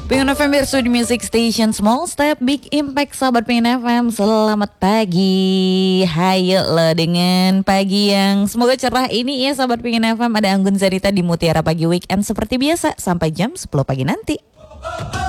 Pengen FM Studio Music Station, Small Step Big Impact. Sahabat Pengen FM, selamat pagi. Hayo lo dengan pagi yang semoga cerah ini ya sahabat Pengen FM. Ada Anggun Zarita di Mutiara Pagi Weekend seperti biasa sampai jam 10 pagi nanti.